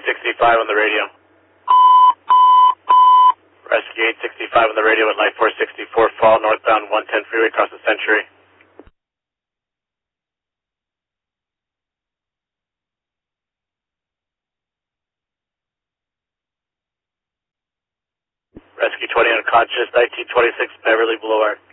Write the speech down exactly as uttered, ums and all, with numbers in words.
sixty-five on the radio. Rescue eight sixty-five on the radio at Light four sixty-four Fall, northbound one ten freeway across the Century. Rescue twenty unconscious, nineteen twenty-six Beverly Boulevard.